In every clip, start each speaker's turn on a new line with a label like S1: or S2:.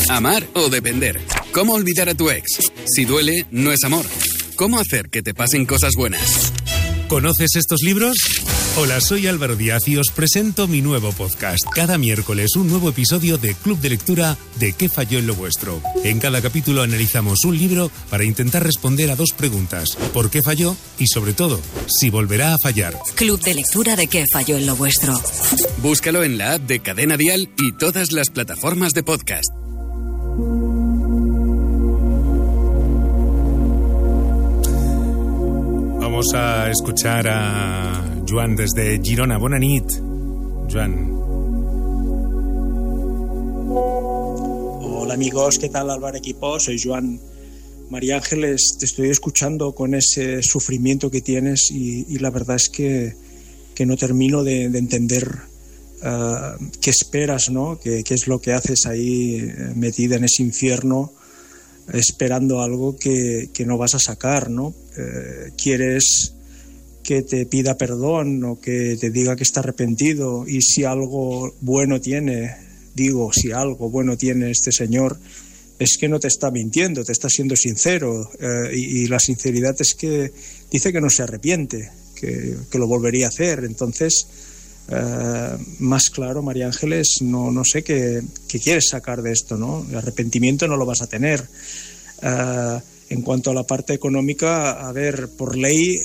S1: Amar o depender. ¿Cómo olvidar a tu ex? Si duele, no es amor. ¿Cómo hacer que te pasen cosas buenas?
S2: ¿Conoces estos libros? Hola, soy Álvaro Díaz y os presento mi nuevo podcast. Cada miércoles un nuevo episodio de Club de Lectura de ¿Qué falló en lo vuestro? En cada capítulo analizamos un libro para intentar responder a 2 preguntas. ¿Por qué falló? Y sobre todo, si volverá a fallar.
S3: Club de Lectura de ¿Qué falló en lo vuestro?
S1: Búscalo en la app de Cadena Dial y todas las plataformas de podcast.
S2: Vamos a escuchar a Joan desde Girona. Bona nit, Joan.
S4: Hola amigos, ¿qué tal Álvaro equipo? Soy Joan. María Ángeles, te estoy escuchando con ese sufrimiento que tienes y la verdad es que no termino de entender qué esperas, ¿no? ¿Qué es lo que haces ahí metida en ese infierno esperando algo que no vas a sacar, ¿no? Quieres que te pida perdón o que te diga que está arrepentido, y si algo bueno tiene, si algo bueno tiene este señor, es que no te está mintiendo, te está siendo sincero, y la sinceridad es que dice que no se arrepiente, que lo volvería a hacer. Entonces, más claro, María Ángeles, no sé qué quieres sacar de esto, ¿no? El arrepentimiento no lo vas a tener. En cuanto a la parte económica, a ver, por ley,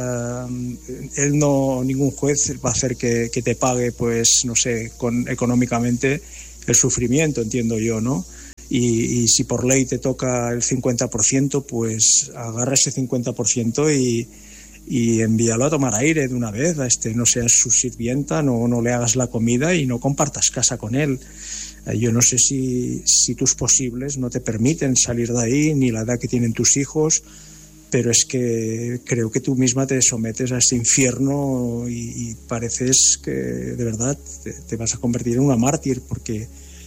S4: ningún juez va a hacer que te pague, pues, no sé, económicamente el sufrimiento, entiendo yo, ¿no? Y si por ley te toca el 50%, pues agarra ese 50% y envíalo a tomar aire de una vez. No seas su sirvienta, no le hagas la comida y no compartas casa con él. Yo no sé si tus posibles no te permiten salir de ahí, ni la edad que tienen tus hijos, pero es que creo que tú misma te sometes a ese infierno y pareces que de verdad te vas a convertir en una mártir porque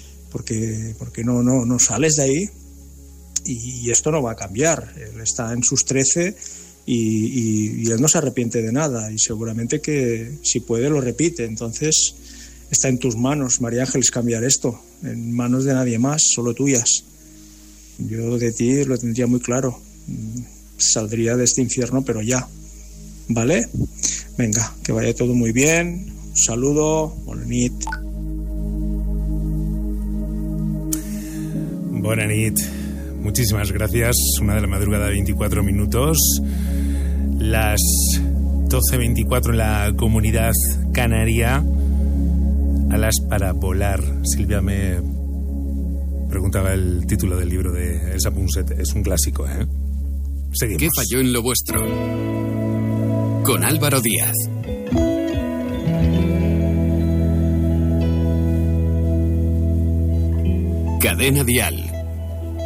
S4: no sales de ahí, y esto no va a cambiar. Él está en sus 13 y él no se arrepiente de nada, y seguramente que si puede lo repite. Entonces está en tus manos, María Ángeles, cambiar esto, en manos de nadie más, solo tuyas. Yo de ti lo tendría muy claro, saldría de este infierno, pero ya, ¿vale? Venga, que vaya todo muy bien, un saludo, bona nit.
S2: Bona nit, muchísimas gracias. 1 de la madrugada, 24 minutos, las 12:24 en la Comunidad Canaria. Alas para volar. Silvia me preguntaba el título del libro de Elsa Punset. Es un clásico, ¿eh? Seguimos.
S1: ¿Qué falló en lo vuestro? Con Álvaro Díaz. Cadena Dial.